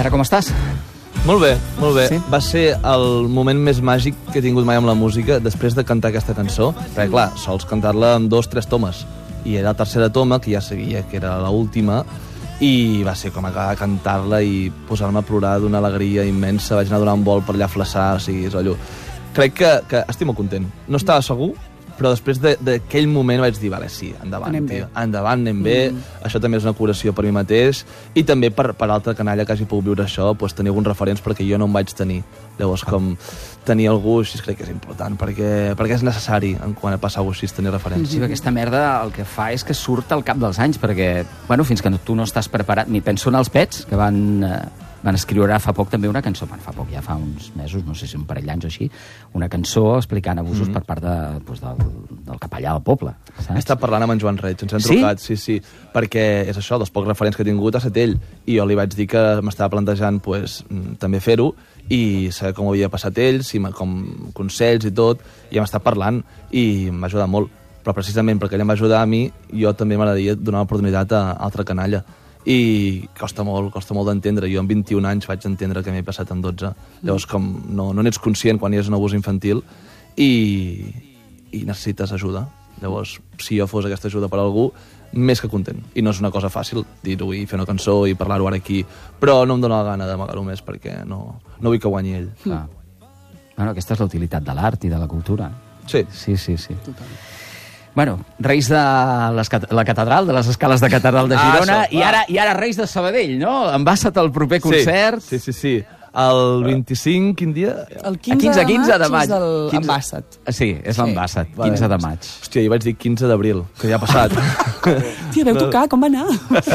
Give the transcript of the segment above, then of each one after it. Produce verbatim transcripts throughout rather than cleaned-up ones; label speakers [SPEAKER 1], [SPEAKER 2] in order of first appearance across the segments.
[SPEAKER 1] ara com estàs?
[SPEAKER 2] Molt bé, molt bé.
[SPEAKER 1] Sí?
[SPEAKER 2] Va ser el moment més màgic que he tingut mai amb la música després de cantar aquesta cançó, perquè, clar, sols cantar-la en dos, tres tomes. I era la tercera toma, que ja sabia que era l'última, i va ser com acabar de cantar-la i posar-me a plorar d'una alegria immensa. Vaig anar a donar un vol per allà a flaçar, o sigui, és allò... Crec que, que estic molt content. No estava segur, però després d'aquell moment vaig dir, vale, sí, endavant,
[SPEAKER 3] anem
[SPEAKER 2] tio.
[SPEAKER 3] bé.
[SPEAKER 2] Endavant, anem bé.
[SPEAKER 3] Mm.
[SPEAKER 2] Això també és una curació per mi mateix. I també per, per altra canalla que hagi pogut viure això, doncs, tenir alguns referents perquè jo no em vaig tenir. Llavors, com tenir algú així crec que és important, perquè, perquè és necessari, en quan passa alguna cosa així, tenir referents.
[SPEAKER 1] Sí, aquesta merda el que fa és que surt al cap dels anys, perquè, bueno, fins que tu no estàs preparat... M'hi penso en els Pets, que van... Eh... van escriure fa poc també una cançó, bueno, fa poc, ja fa uns mesos, no sé si un parell d'anys o així, una cançó explicant abusos mm-hmm. per part de, doncs, del, del capellà del poble. Saps?
[SPEAKER 2] He estat parlant amb en Joan Reig, ens hem
[SPEAKER 1] Sí?
[SPEAKER 2] trucat, sí, sí, perquè és això, dels pocs referents que he tingut ha estat ell, i jo li vaig dir que m'estava plantejant pues, també fer-ho, i saber com ho havia passat ell, si com consells i tot, i hem estat parlant, i m'ha ajudat molt. Però precisament perquè ell em va ajudar a mi, jo també m'agradaria donar l'oportunitat a altra canalla. I costa molt, costa molt d'entendre. Jo amb vint-i-un anys vaig entendre que m'he passat amb dotze. Llavors, com no, no n'ets conscient quan hi és un abús infantil i, i necessites ajuda. Llavors, si jo fos aquesta ajuda per a algú, més que content. I no és una cosa fàcil dir-ho i fer una cançó i parlar-ho ara aquí, però no em dóna la gana d'amagar-ho més perquè no, no vull que guanyi ell.
[SPEAKER 1] Clar. Bueno, aquesta és la utilitat de l'art i de la cultura.
[SPEAKER 2] Sí.
[SPEAKER 1] Sí, sí, sí. Total. Bueno, Reis de les, la catedral, de les escales de catedral de Girona, ah, això, i, ara, i ara Reis de Sabadell, no? Envassa't al proper concert.
[SPEAKER 2] Sí, sí, sí. sí. El vint-i-cinc, quin dia?
[SPEAKER 3] El quinze,
[SPEAKER 1] quinze, quinze
[SPEAKER 3] de
[SPEAKER 1] de maig
[SPEAKER 3] és el
[SPEAKER 1] quinze...
[SPEAKER 3] Envassa't.
[SPEAKER 1] Sí, és
[SPEAKER 3] Sí.
[SPEAKER 1] l'Envassa't,
[SPEAKER 2] Vale.
[SPEAKER 1] quinze de maig.
[SPEAKER 2] Hòstia, jo vaig dir quinze d'abril, que ja ha passat.
[SPEAKER 3] Tia, veu tocar, com va anar?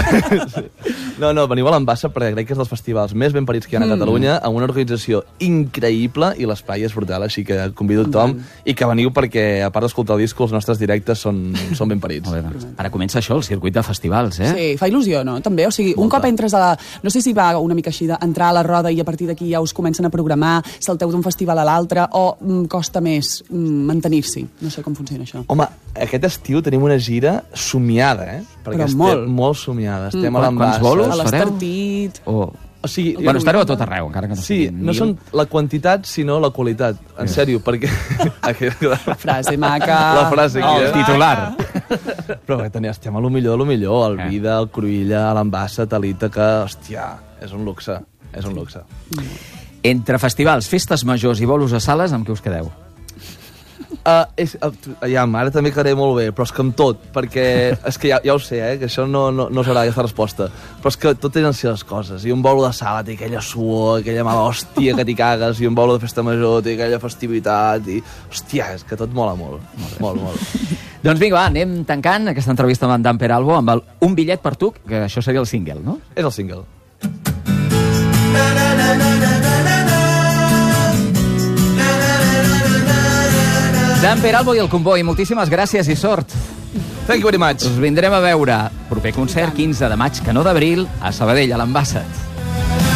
[SPEAKER 2] No, no, veniu a l'Envassa't perquè crec que és dels festivals més ben parits que hi ha a Catalunya, amb una organització increïble i l'espai és brutal, així que convido a tothom i que veniu perquè, a part d'escoltar el disc, els nostres directes són, són ben parits.
[SPEAKER 1] Molt bé, doncs. Ara comença això, el circuit de festivals, eh?
[SPEAKER 3] Sí, fa il·lusió, no? També, o sigui, un
[SPEAKER 2] Molta.
[SPEAKER 3] cop entres a la... No sé si va una mica així d'entrar a la roda i a partir d'aquí ja us comencen a programar, salteu d'un festival a l'altre, o mm, costa més mm, mantenir-s'hi? No sé com funciona això.
[SPEAKER 2] Home, aquest estiu tenim una gira somiada, eh? Perquè
[SPEAKER 3] Però
[SPEAKER 2] estem
[SPEAKER 3] molt.
[SPEAKER 2] molt somiada. Estem
[SPEAKER 3] Mm.
[SPEAKER 2] a
[SPEAKER 1] Quants
[SPEAKER 2] l'Envassa't.
[SPEAKER 1] bolos?
[SPEAKER 3] A
[SPEAKER 1] fareu?
[SPEAKER 3] l'Estartit...
[SPEAKER 1] O...
[SPEAKER 2] O sigui,
[SPEAKER 1] Bueno, estareu a tot arreu, encara que no
[SPEAKER 2] Sí,
[SPEAKER 1] siguin
[SPEAKER 2] no
[SPEAKER 1] mil.
[SPEAKER 2] són la quantitat, sinó la qualitat. En sèrio, perquè...
[SPEAKER 3] Frase maca...
[SPEAKER 2] La frase aquí,
[SPEAKER 1] El
[SPEAKER 2] eh?
[SPEAKER 1] titular.
[SPEAKER 2] Però bé, tenia, estem a lo millor de lo millor. El
[SPEAKER 1] Eh.
[SPEAKER 2] Vida, el Cruïlla, l'Envassa't, a l'Ítaca... Hòstia, és un luxe. És un luxe.
[SPEAKER 1] Entre festivals, festes majors i bolos a sales, amb què us quedeu?
[SPEAKER 2] Uh, és, uh, ja, ara també quedaré molt bé, però és que amb tot, perquè és que ja, ja ho sé, eh, que això no, no, no serà aquesta resposta, però és que tot tenen les coses, i un bolo de sala té aquella suor, aquella mala hòstia que t'hi cagues, i un bolo de festa major té aquella festivitat, i hòstia, és que tot mola molt, molt, molt. molt.
[SPEAKER 1] Doncs vinga, va, anem tancant aquesta entrevista amb en Dan Peralbo amb el Un bitllet per tu, que això seria el single, no?
[SPEAKER 2] És el single.
[SPEAKER 1] Dan Peralbo i el Comboi, moltíssimes gràcies i sort.
[SPEAKER 2] Thank you very much.
[SPEAKER 1] Us vindrem a veure. Proper concert, quinze de maig, que no d'abril, a Sabadell, a l'Envassa't.